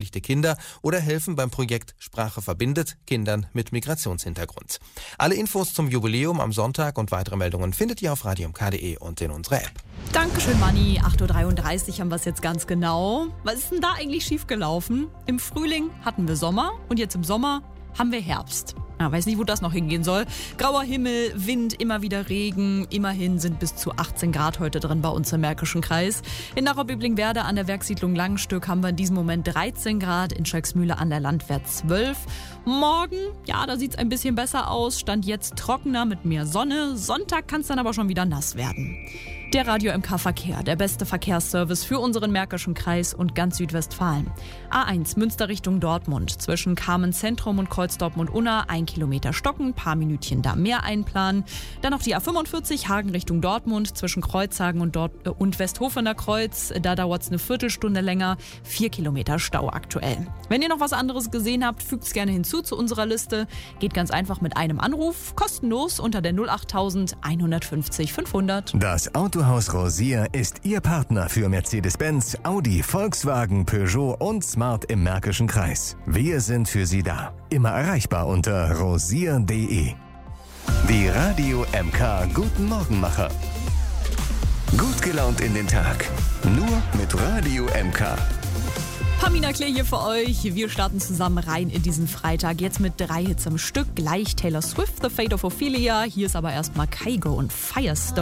benachteiligte Kinder oder helfen beim Projekt Sprache verbindet Kindern mit Migrationshintergrund. Alle Infos zum Jubiläum am Sonntag und weitere Meldungen findet ihr auf radiomk.de und in unserer App. Dankeschön, Manni. 8.33 Uhr haben wir es jetzt ganz genau. Was ist denn da eigentlich schiefgelaufen? Im Frühling hatten wir Sommer und jetzt im Sommer haben wir Herbst. Weiß nicht, wo das noch hingehen soll. Grauer Himmel, Wind, immer wieder Regen. Immerhin sind bis zu 18 Grad heute drin bei uns im Märkischen Kreis. In Nachau-Böblingwerda an der Werksiedlung Langenstück haben wir in diesem Moment 13 Grad, in Schalksmühle an der Landwehr 12. Morgen, ja, da sieht's ein bisschen besser aus. Stand jetzt trockener mit mehr Sonne. Sonntag kann es dann aber schon wieder nass werden. Der Radio MK Verkehr, der beste Verkehrsservice für unseren Märkischen Kreis und ganz Südwestfalen. A1 Münster Richtung Dortmund, zwischen Kamen Zentrum und Kreuz Dortmund-Unna 1 Kilometer stocken, paar Minütchen da mehr einplanen. Dann noch die A45 Hagen Richtung Dortmund, zwischen Kreuzhagen und Westhofener Kreuz. Da dauert's eine Viertelstunde länger, 4 Kilometer Stau aktuell. Wenn ihr noch was anderes gesehen habt, fügt's gerne hinzu zu unserer Liste. Geht ganz einfach mit einem Anruf, kostenlos unter der 08000 150 500. Das Autohaus Rosier ist Ihr Partner für Mercedes-Benz, Audi, Volkswagen, Peugeot und Smart im Märkischen Kreis. Wir sind für Sie da. Immer erreichbar unter rosier.de. Die Radio MK Guten Morgenmacher. Gut gelaunt in den Tag. Nur mit Radio MK. Pamina Klee hier für euch. Wir starten zusammen rein in diesen Freitag. Jetzt mit 3 Hits am Stück. Gleich Taylor Swift, The Fate of Ophelia. Hier ist aber erstmal Kygo und Firestone.